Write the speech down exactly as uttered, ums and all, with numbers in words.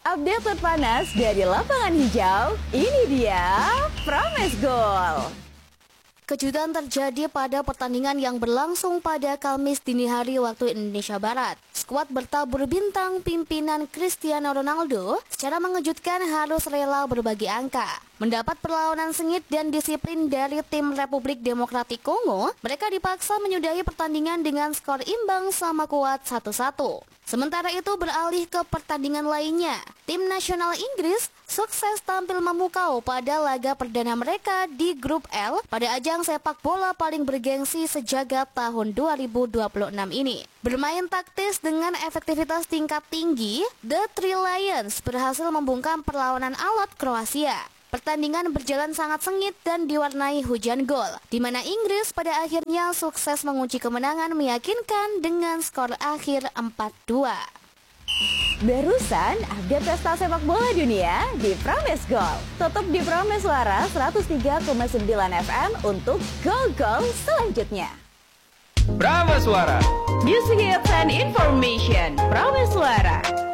Update terpanas dari lapangan hijau, ini dia Promes Goal. Kejutan terjadi pada pertandingan yang berlangsung pada Kamis dini hari waktu Indonesia Barat. Skuad bertabur bintang pimpinan Cristiano Ronaldo secara mengejutkan harus rela berbagi angka. Mendapat perlawanan sengit dan disiplin dari tim Republik Demokratik Kongo, mereka dipaksa menyudahi pertandingan dengan skor imbang sama kuat satu satu. Sementara itu beralih ke pertandingan lainnya, tim nasional Inggris sukses tampil memukau pada laga perdana mereka di grup L pada ajang sepak bola paling bergengsi sejagat tahun dua ribu dua puluh enam ini. Bermain taktis dengan efektivitas tingkat tinggi, The Three Lions berhasil membungkam perlawanan alot Kroasia. Pertandingan berjalan sangat sengit dan diwarnai hujan gol, di mana Inggris pada akhirnya sukses mengunci kemenangan meyakinkan dengan skor akhir empat dua. Barusan update pesta sepak bola dunia di Promes Goal. Tutup di Promes Suara seratus tiga koma sembilan F M untuk gol-gol selanjutnya. Promes Suara. Music Hits and Information. Promes Suara.